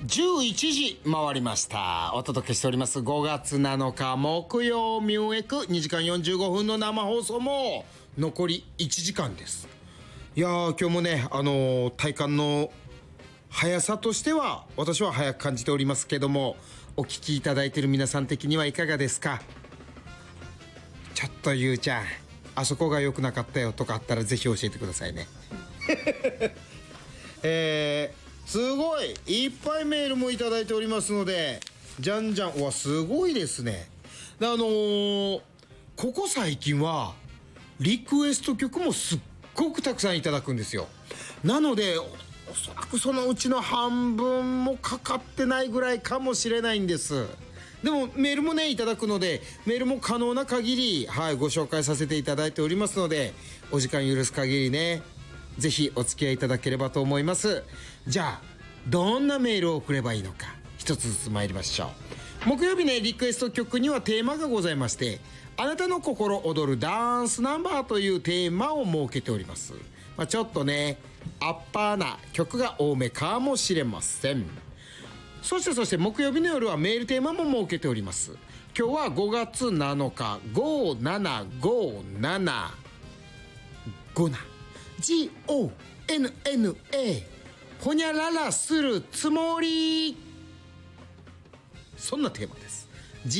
11時回りました。お届けしております5月7日木曜ミューエク2時間45分の生放送も残り1時間です。いやー、今日もね体感の速さとしては私は早く感じておりますけども、お聞きいただいている皆さん的にはいかがですか？ちょっとゆうちゃん、あそこが良くなかったよとかあったらぜひ教えてくださいね。すごいいっぱいメールもいただいておりますので、じゃんじゃん。うわ、すごいですね。でここ最近はリクエスト曲もすっごくたくさんいただくんですよ。なのでおそらくそのうちの半分もかかってないぐらいかもしれないんです。でもメールもねいただくので、メールも可能な限りご紹介させていただいておりますので、お時間許す限りねぜひお付き合いいただければと思います。じゃあどんなメールを送ればいいのか、一つずつ参りましょう。木曜日ね、リクエスト曲にはテーマがございまして、あなたの心躍るダンスナンバーというテーマを設けております。ちょっとねアッパーな曲が多めかもしれません。そして木曜日の夜はメールテーマも設けております。今日は5月7日5757 GONNA ほにゃららするつもり、そんなテーマです。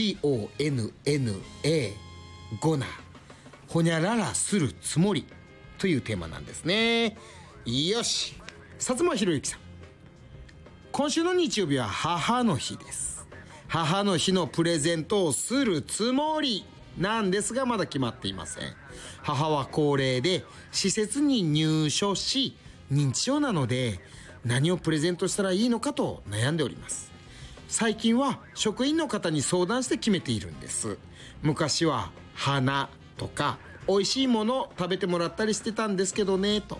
GONNA ゴナほにゃららするつもりというテーマなんですね。よし、薩摩ひろゆきさん、今週の日曜日は母の日です。母の日のプレゼントをするつもりなんですが、まだ決まっていません。母は高齢で施設に入所し認知症なので、何をプレゼントしたらいいのかと悩んでおります。最近は職員の方に相談して決めているんです。昔は花とか美味しいもの食べてもらったりしてたんですけどねと。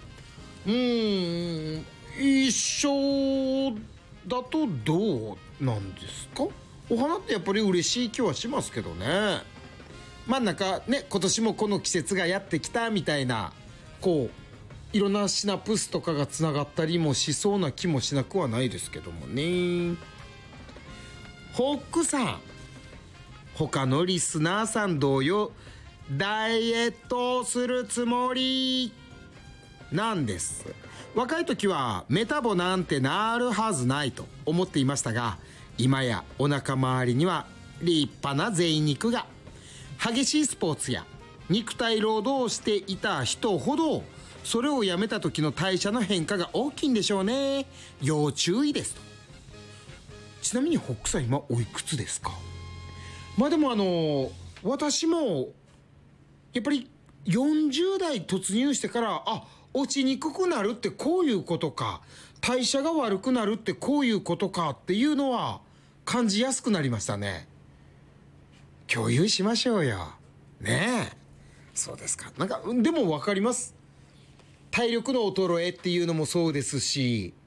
一緒だとどうなんですか？お花ってやっぱり嬉しい気はしますけどね。なんかね、今年もこの季節がやってきたみたいな、いろんなシナプスとかがつながったりもしそうな気もしなくはないですけどもね。ホックさん、他のリスナーさん同様ダイエットをするつもりなんです。若い時はメタボなんてなるはずないと思っていましたが、今やお腹周りには立派な贅肉が。激しいスポーツや肉体労働をしていた人ほどそれをやめた時の代謝の変化が大きいんでしょうね。要注意ですと。ちなみにホックさん今おいくつですか？でも私もやっぱり40代突入してから、落ちにくくなるってこういうことか、代謝が悪くなるってこういうことかっていうのは感じやすくなりましたね。共有しましょうよねえ。そうですか。でも分かります。体力の衰えっていうのもそうですし、